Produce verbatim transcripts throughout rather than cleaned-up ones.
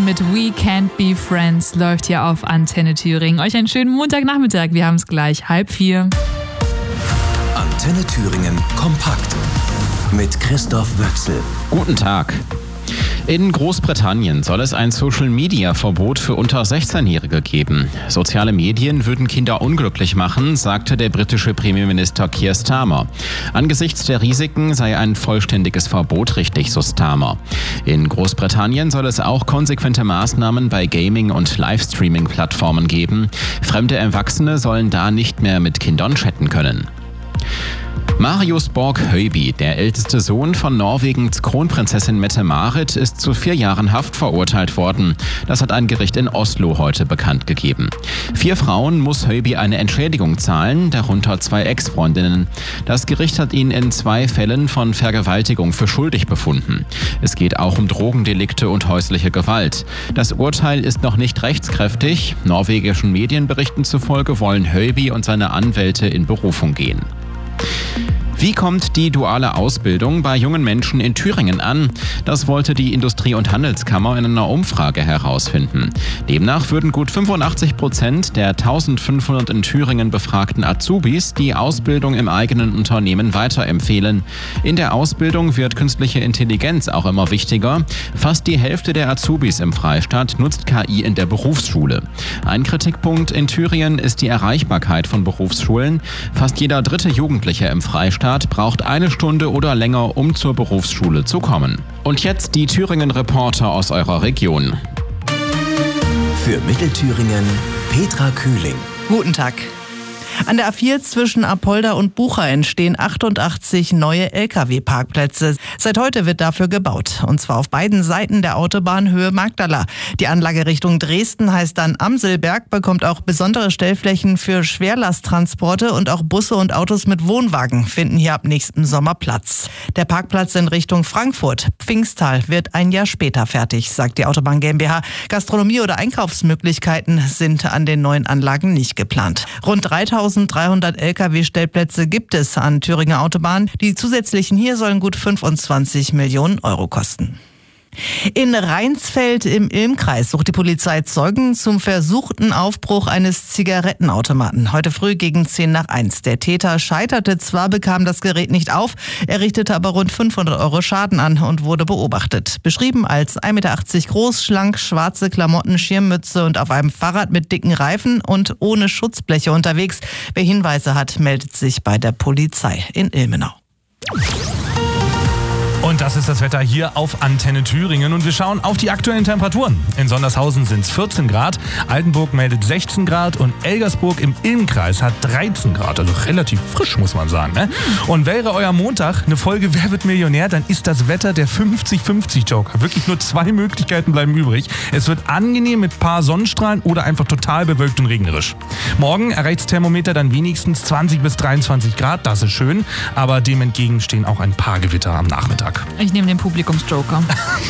mit We Can't Be Friends läuft hier auf Antenne Thüringen. Euch einen schönen Montagnachmittag. Wir haben es gleich halb vier. Antenne Thüringen kompakt mit Christoph Wöchsel. Guten Tag. In Großbritannien soll es ein Social-Media-Verbot für unter sechzehnjährige geben. Soziale Medien würden Kinder unglücklich machen, sagte der britische Premierminister Keir Starmer. Angesichts der Risiken sei ein vollständiges Verbot richtig, so Starmer. In Großbritannien soll es auch konsequente Maßnahmen bei Gaming- und Livestreaming-Plattformen geben. Fremde Erwachsene sollen da nicht mehr mit Kindern chatten können. Marius Borg-Høiby, der älteste Sohn von Norwegens Kronprinzessin Mette-Marit, ist zu vier Jahren Haft verurteilt worden. Das hat ein Gericht in Oslo heute bekannt gegeben. Vier Frauen muss Høiby eine Entschädigung zahlen, darunter zwei Ex-Freundinnen. Das Gericht hat ihn in zwei Fällen von Vergewaltigung für schuldig befunden. Es geht auch um Drogendelikte und häusliche Gewalt. Das Urteil ist noch nicht rechtskräftig. Norwegischen Medienberichten zufolge wollen Høiby und seine Anwälte in Berufung gehen. Wie kommt die duale Ausbildung bei jungen Menschen in Thüringen an? Das wollte die Industrie- und Handelskammer in einer Umfrage herausfinden. Demnach würden gut fünfundachtzig Prozent der eintausendfünfhundert in Thüringen befragten Azubis die Ausbildung im eigenen Unternehmen weiterempfehlen. In der Ausbildung wird künstliche Intelligenz auch immer wichtiger. Fast die Hälfte der Azubis im Freistaat nutzt K I in der Berufsschule. Ein Kritikpunkt in Thüringen ist die Erreichbarkeit von Berufsschulen. Fast jeder dritte Jugendliche im Freistaat braucht eine Stunde oder länger, um zur Berufsschule zu kommen. Und jetzt die Thüringen-Reporter aus eurer Region. Für Mittelthüringen Petra Kühling. Guten Tag. An der A vier zwischen Apolda und Bucha entstehen achtundachtzig neue L K W-Parkplätze. Seit heute wird dafür gebaut. Und zwar auf beiden Seiten der Autobahn Höhe Magdala. Die Anlage Richtung Dresden heißt dann Amselberg, bekommt auch besondere Stellflächen für Schwerlasttransporte und auch Busse und Autos mit Wohnwagen finden hier ab nächstem Sommer Platz. Der Parkplatz in Richtung Frankfurt, Pfingstal, wird ein Jahr später fertig, sagt die Autobahn GmbH. Gastronomie oder Einkaufsmöglichkeiten sind an den neuen Anlagen nicht geplant. Rund dreitausenddreihundert L K W-Stellplätze gibt es an Thüringer Autobahnen. Die zusätzlichen hier sollen gut fünfundzwanzig Millionen Euro kosten. In Rheinsfeld im Ilmkreis sucht die Polizei Zeugen zum versuchten Aufbruch eines Zigarettenautomaten. Heute früh gegen zehn nach eins. Der Täter scheiterte zwar, bekam das Gerät nicht auf, er richtete aber rund fünfhundert Euro Schaden an und wurde beobachtet. Beschrieben als ein Meter achtzig groß, schlank, schwarze Klamotten, Schirmmütze und auf einem Fahrrad mit dicken Reifen und ohne Schutzbleche unterwegs. Wer Hinweise hat, meldet sich bei der Polizei in Ilmenau. Und das ist das Wetter hier auf Antenne Thüringen und wir schauen auf die aktuellen Temperaturen. In Sondershausen sind es vierzehn Grad, Altenburg meldet sechzehn Grad und Elgersburg im Ilmkreis hat dreizehn Grad. Also relativ frisch, muss man sagen. Ne? Und wäre euer Montag eine Folge Wer wird Millionär, dann ist das Wetter der fünfzig fünfzig Joker. Wirklich nur zwei Möglichkeiten bleiben übrig. Es wird angenehm mit paar Sonnenstrahlen oder einfach total bewölkt und regnerisch. Morgen erreicht das Thermometer dann wenigstens zwanzig bis dreiundzwanzig Grad, das ist schön, aber dem entgegen stehen auch ein paar Gewitter am Nachmittag. Ich nehme den Publikumsjoker.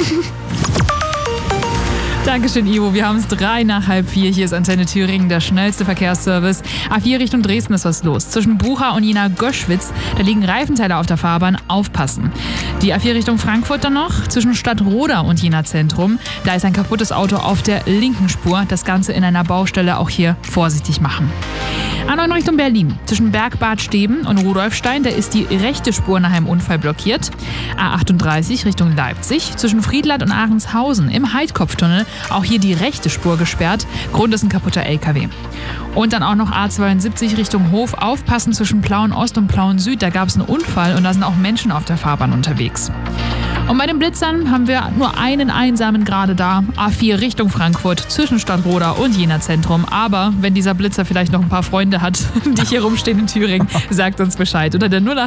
Dankeschön, Ivo. Wir haben es drei nach halb vier. Hier ist Antenne Thüringen, der schnellste Verkehrsservice. A vier Richtung Dresden ist was los. Zwischen Bucha und Jena-Göschwitz, da liegen Reifenteile auf der Fahrbahn. Aufpassen. Die A vier Richtung Frankfurt dann noch. Zwischen Stadtroda und Jena Zentrum, da ist ein kaputtes Auto auf der linken Spur. Das Ganze in einer Baustelle, auch hier vorsichtig machen. A neun Richtung Berlin. Zwischen Bergbad Steben und Rudolfstein, da ist die rechte Spur nach einem Unfall blockiert. A achtunddreißig Richtung Leipzig. Zwischen Friedland und Ahrenshausen im Heidkopftunnel, auch hier die rechte Spur gesperrt. Grund ist ein kaputter L K W. Und dann auch noch A zweiundsiebzig Richtung Hof. Aufpassen zwischen Plauen Ost und Plauen Süd. Da gab es einen Unfall und da sind auch Menschen auf der Fahrbahn unterwegs. Und bei den Blitzern haben wir nur einen einsamen gerade da. A vier Richtung Frankfurt zwischen Stadtroda und Jena Zentrum. Aber wenn dieser Blitzer vielleicht noch ein paar Freunde hat, die hier rumstehen in Thüringen, sagt uns Bescheid. Unter der null